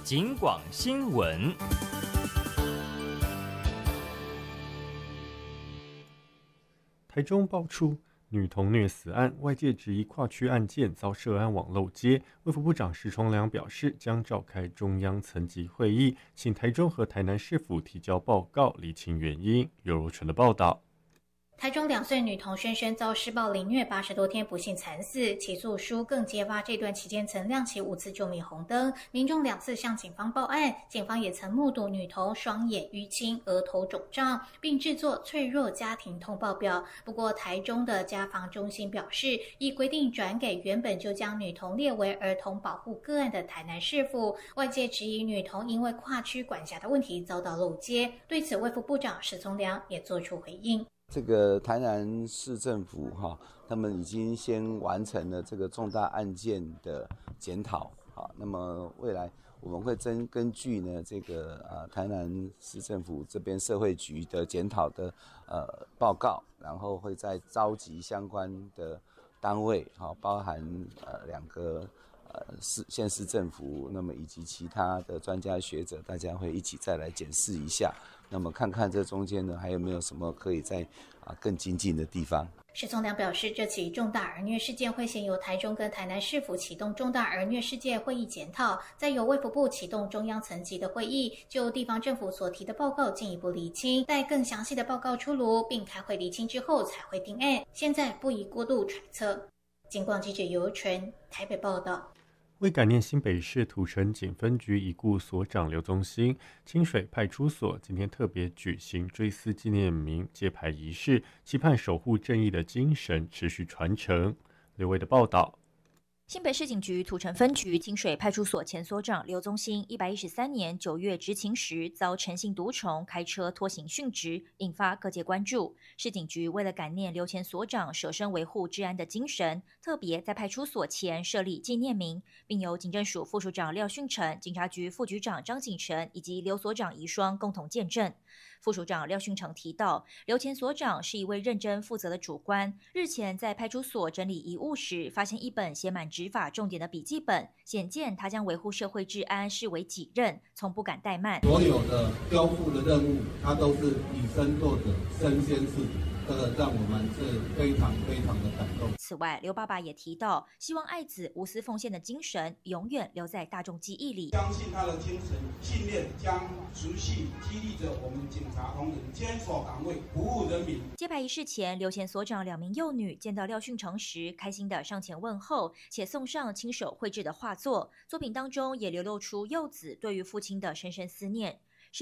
警广新闻。 台中爆出女童虐死案，外界质疑跨区案件遭涉案网漏接。卫福部长石崇良表示，将召开中央层级会议，请台中和台南市府提交报告，厘清原因。尤如纯的报道。 台中2岁女童萱萱遭施暴凌虐80多天不幸惨死，起诉书更揭发这段期间曾亮起5次救命红灯，民众2次向警方报案，警方也曾目睹女童双眼淤青、额头肿胀，并制作脆弱家庭通报表。不过台中的家防中心表示，依规定转给原本就将女童列为儿童保护个案的台南市府，外界质疑女童因为跨区管辖的问题遭到漏接。对此，卫福部长石崇良也作出回应。 这个台南市政府他们已经先完成了这个重大案件的检讨，那么未来我们会根据呢这个台南市政府这边社会局的检讨的报告，然后会再召集相关的单位，包含2个县市政府，那么以及其他的专家学者，大家会一起再来检视一下，那么看看这中间呢还有没有什么可以再更精进的地方。 石崇良表示，这起重大儿虐事件会先由台中跟台南市府启动重大儿虐事件会议检讨，再由卫福部启动中央层级的会议，就地方政府所提的报告进一步厘清，待更详细的报告出炉并开会厘清之后才会定案，现在不宜过度揣测。警广记者尤纯台北报道。 为感念新北市土城警分局已故所长刘宗兴，清水派出所今天特别举行追思纪念名揭牌仪式，期盼守护正义的精神持续传承。刘维的报道。 新北市警局土城分局清水派出所前所长刘宗兴113年9月执勤时遭陈姓毒虫开车拖行殉职，引发各界关注。市警局为了感念刘前所长舍身维护治安的精神，特别在派出所前设立纪念名，并由警政署副署长廖训成、警察局副局长张景成以及刘所长遗孀共同见证。副署长廖训成提到，刘前所长是一位认真负责的主官，日前在派出所整理遗物时，发现一本写满执法重点的笔记本，显见他将维护社会治安视为己任，从不敢怠慢。 所有的交付的任务，他都是以身作则，身先士卒，这个让我们是非常非常的感动。 此外，刘爸爸也提到，希望爱子无私奉献的精神永远留在大众记忆里。 相信他的精神信念将持续激励着我们警察同仁坚守岗位，服务人民。 揭牌仪式前，刘前所长2名幼女见到廖训成时，开心地上前问候，且送上亲手绘制的画作，作品当中也流露出幼子对于父亲的深深思念。